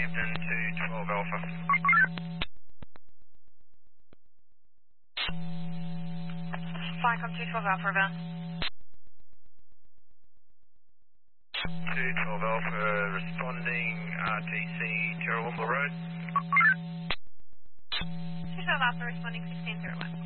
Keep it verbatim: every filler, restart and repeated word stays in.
Northampton two twelve Alpha. Flycom two twelve Alpha, River. two twelve Alpha responding R T C Terrawumba Road. two twelve Alpha responding sixteen zero one.